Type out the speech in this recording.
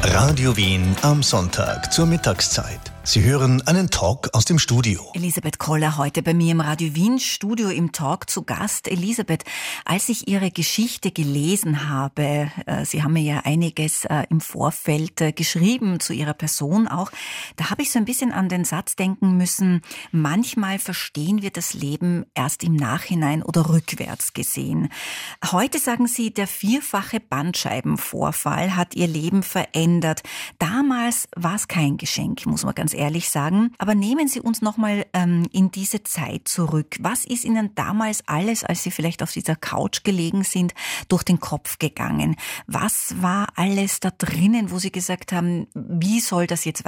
Radio Wien am Sonntag zur Mittagszeit. Sie hören einen Talk aus dem Studio. Elisabeth Koller heute bei mir im Radio Wien Studio im Talk zu Gast. Elisabeth, als ich Ihre Geschichte gelesen habe, Sie haben mir ja einiges im Vorfeld geschrieben zu Ihrer Person auch, da habe ich so ein bisschen an den Satz denken müssen, manchmal verstehen wir das Leben erst im Nachhinein oder rückwärts gesehen. Heute sagen Sie, der 4-fache Bandscheibenvorfall hat Ihr Leben verändert. Damals war es kein Geschenk, muss man ganz ehrlich sagen. Aber nehmen Sie uns nochmal in diese Zeit zurück. Was ist Ihnen damals alles, als Sie vielleicht auf dieser Couch gelegen sind, durch den Kopf gegangen? Was war alles da drinnen, wo Sie gesagt haben, wie soll das jetzt